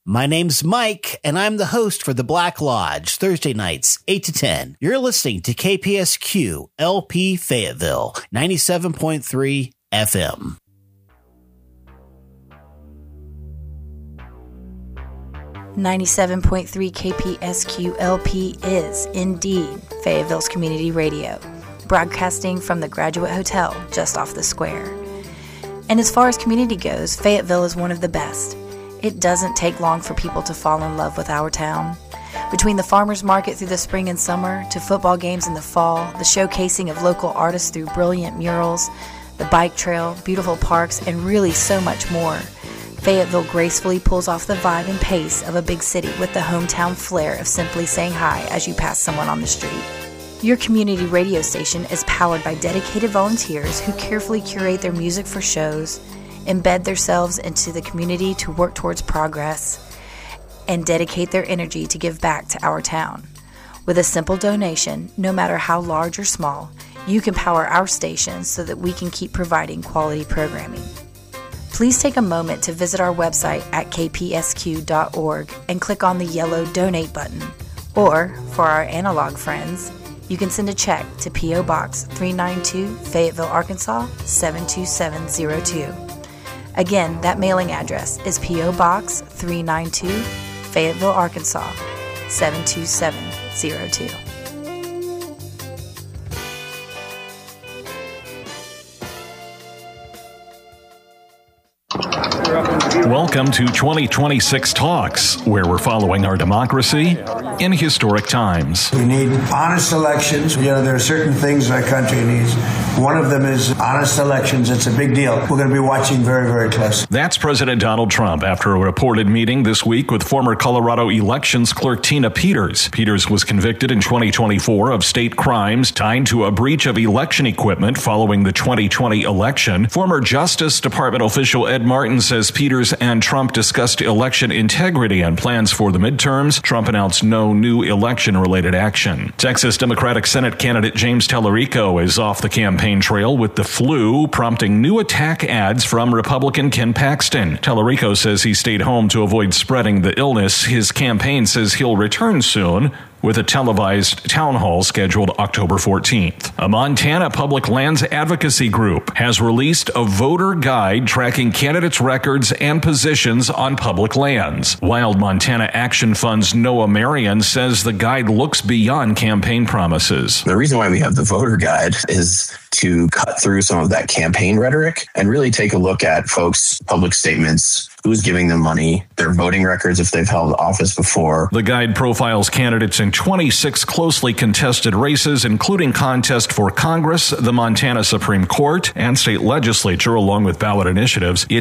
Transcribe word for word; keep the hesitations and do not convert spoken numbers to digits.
My name's Mike, and I'm the host for the Black Lodge, Thursday nights, eight to ten. You're listening to K P S Q L P Fayetteville, ninety-seven point three F M. ninety-seven point three K P S Q L P is indeed Fayetteville's community radio, broadcasting from the Graduate Hotel just off the square. And as far as community goes, Fayetteville is one of the best. It doesn't take long for people to fall in love with our town. Between the farmers market through the spring and summer, to football games in the fall, the showcasing of local artists through brilliant murals, the bike trail, beautiful parks, and really so much more, Fayetteville gracefully pulls off the vibe and pace of a big city with the hometown flair of simply saying hi as you pass someone on the street. Your community radio station is powered by dedicated volunteers who carefully curate their music for shows, embed themselves into the community to work towards progress, and dedicate their energy to give back to our town. With a simple donation, no matter how large or small, you can power our station so that we can keep providing quality programming. Please take a moment to visit our website at k p s q dot org and click on the yellow Donate button. Or, for our analog friends, you can send a check to P O Box three ninety-two, Fayetteville, Arkansas, seven two seven zero two. Again, that mailing address is P O Box three ninety-two, Fayetteville, Arkansas, seven two seven zero two. Welcome to twenty twenty-six Talks, where we're following our democracy in historic times. We need honest elections. You know, there are certain things our country needs. One of them is honest elections. It's a big deal. We're going to be watching very, very close. That's President Donald Trump after a reported meeting this week with former Colorado elections clerk Tina Peters. Peters was convicted in twenty twenty-four of state crimes tied to a breach of election equipment following the twenty twenty election. Former Justice Department official Ed Martin says Peters and Trump discussed election integrity and plans for the midterms. Trump announced no new election-related action. Texas Democratic Senate candidate James Tallarico is off the campaign trail with the flu, prompting new attack ads from Republican Ken Paxton. Tallarico says he stayed home to avoid spreading the illness. His campaign says he'll return soon, with a televised town hall scheduled October fourteenth. A Montana public lands advocacy group has released a voter guide tracking candidates' records and positions on public lands. Wild Montana Action Fund's Noah Marion says the guide looks beyond campaign promises. The reason why we have the voter guide is to cut through some of that campaign rhetoric and really take a look at folks' public statements, who's giving them money, their voting records if they've held office before. The guide profiles candidates in twenty-six closely contested races, including contest for Congress, the Montana Supreme Court, and state legislature, along with ballot initiatives. It